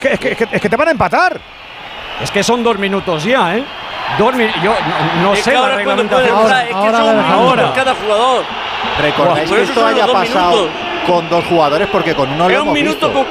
Es que te van a empatar. Es que son 2 minutos ya, ¿eh? Yo no sé la reglamentación. Es que son un minuto por cada jugador. Recordáis Por que eso esto son los haya 2 pasado minutos. con 2 jugadores, porque con uno lo Es hemos un minuto visto.